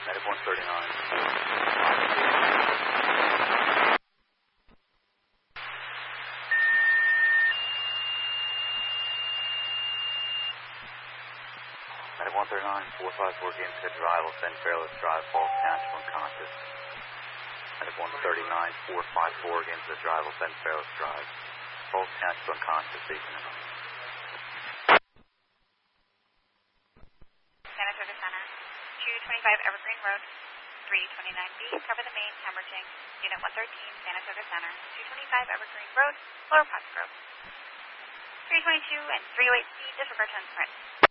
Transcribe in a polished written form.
Medic 139. Medic 139, 454 Games Head Drive, St. Fairless Drive, Falls Township, unconscious. Medic 139, 454 Games Head Drive, St. Fairless Drive, Falls Township, unconscious, 8 minutes. Saratoga Center, 225 Evergreen Road, 329B, cover the main hemorrhaging. Unit 113, Saratoga Center, 225 Evergreen Road, Lower Potts Grove. 322 and 308C, disregard 10 threat.